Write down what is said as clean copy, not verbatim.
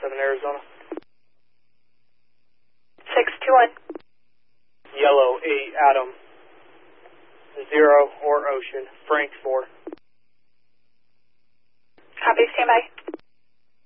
Arizona. 621. Yellow 8 Adam 0 or Ocean, Frank 4. Copy, stand by.